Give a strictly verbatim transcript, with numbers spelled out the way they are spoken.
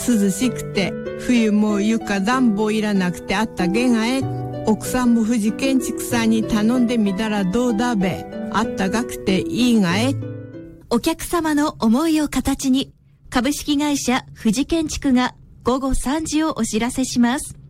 涼しくて冬も床暖房いらなくてあったげがえ。奥さんも富士建築さんに頼んでみたらどうだべ。あったかくていいがえ。 お客様の思いを形に、株式会社富士建築が午後さんじをお知らせします。